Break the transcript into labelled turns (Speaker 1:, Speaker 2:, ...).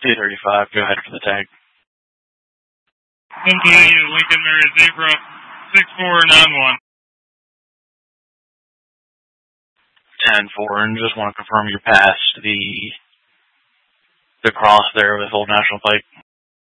Speaker 1: 235, go ahead for the tag.
Speaker 2: Lincoln Mary Zebra, 6491.
Speaker 1: 10-4, and just want to confirm you're past the cross there with Old National Pike.